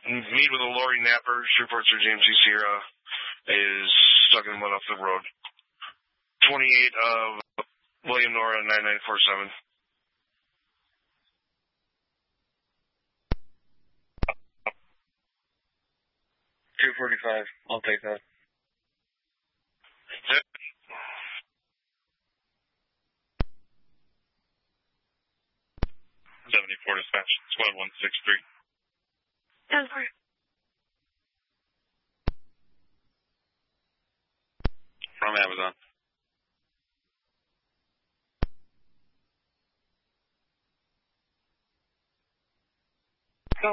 meet with a lorry napper. Report Sir James C. Sierra is stuck in one off the road. 28 of William Nora 9947. 245. I'll take that. 74 dispatch, squad 163. 10-4. From Amazon. Go.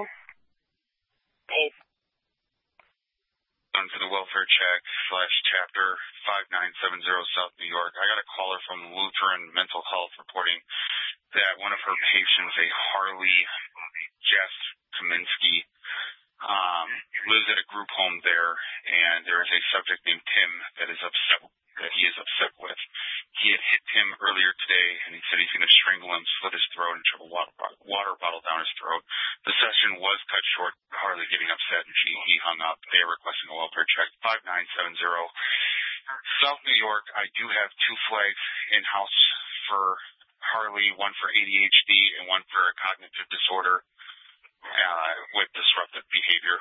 To the welfare check / chapter 5970 South New York. I got a caller from Lutheran Mental Health reporting that one of her patients, a Harley Jess Kaminsky, lives at a group home there, and there is a subject named Tim that he is upset with. He had hit Tim earlier today, and he said he's going to strangle him, slit his throat, and shove a water bottle down his throat. The session was cut short, Harley getting upset, and he hung up. They are requesting a welfare check. 5970 South New York. I do have 2 flags in-house for Harley, one for ADHD and one for a cognitive disorder with disruptive behavior.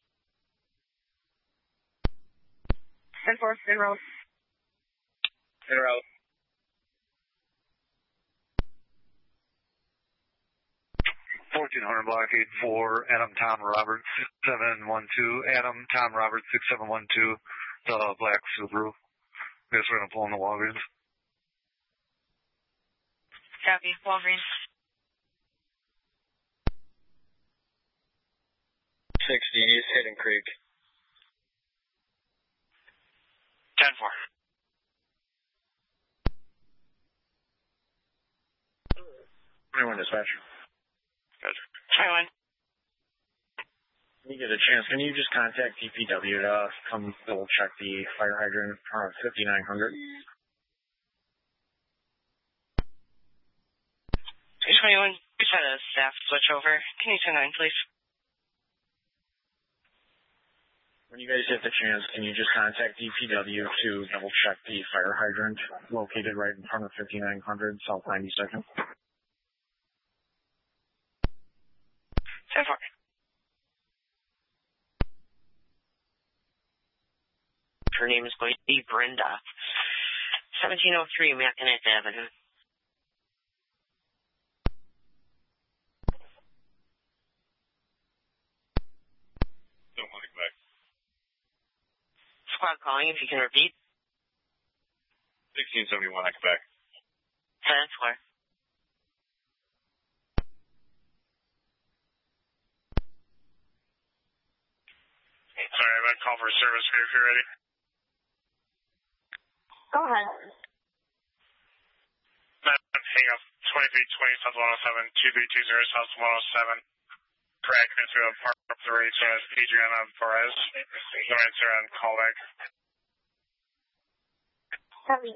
10-4, in row. In row. 1400 block 84, Adam Tom Roberts 6712, Adam Tom Roberts 6712, the black Subaru. I guess we're going to pull in the Walgreens. Copy, Walgreens. 60, East Hidden Creek. 10-4. 21 dispatch. Gotcha. 21. When you get a chance, can you just contact DPW to come double check the fire hydrant 5900? 21, we've had a staff switch over. Can you turn 9, please? When you guys get the chance, can you just contact DPW to double check the fire hydrant located right in front of 5900 South 92nd? 10-4. Her name is going to be Brenda. 1703 Mackinac Avenue. Don't want to go back. Squad calling, if you can repeat. 1671, I come back. 10-4. Sorry, I'm going to call for a service here if you're ready. Go ahead. Hang up 2320 South 107, 2320 South 107. Correct, into a part of the race as Adriana Perez. No answer on callback. Copy.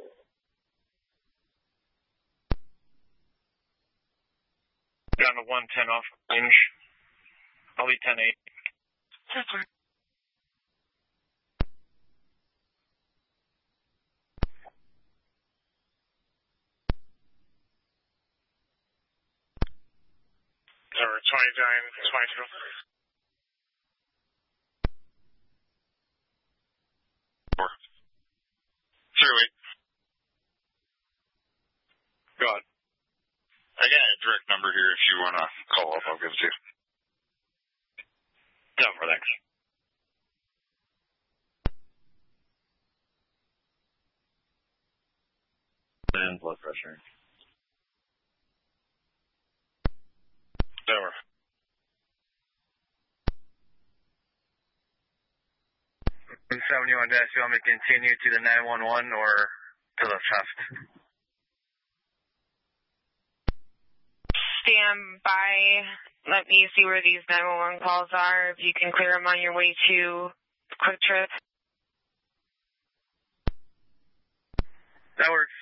Down to 110 off range. I'll be 10-8. 10-4. Over 2922. 4. 08. Go on. I got a direct number here if you want to call up. I'll give it to you. No, thanks. And blood pressure. Over. 71 dash, you want me to continue to the 911 or to the chest? Stand by. Let me see where these 911 calls are. If you can clear them on your way to Quick Trip. That works.